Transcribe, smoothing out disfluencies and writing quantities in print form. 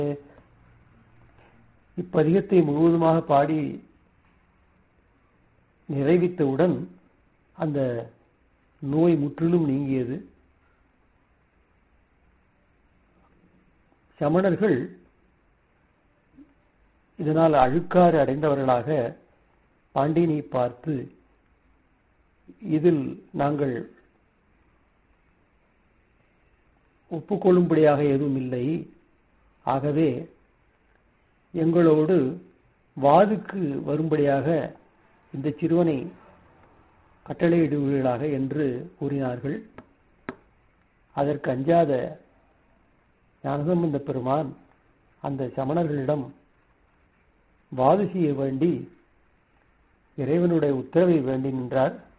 இப்பதிகத்தை முழுவதுமாக பாடி நிறைவித்தவுடன் அந்த நோய் முற்றிலும் நீங்கியது. சமணர்கள் இதனால் அழுக்காறு அடைந்தவர்களாக பாண்டியனை பார்த்து, இதில் நாங்கள் ஒப்புக்கொள்ளும்படியாக எதுவும் இல்லை, ஆகவே எங்களோடு வாதுக்கு வரும்படியாக இந்த சிறுவனை கட்டளையிடுவீர்களாக என்று கூறினார்கள். அதற்கு அஞ்சாத ஞானசம்பந்த பெருமான் அந்த சமணர்களிடம் வாது செய்ய வேண்டி இறைவனுடைய உத்தரவை வேண்டி நின்றார்.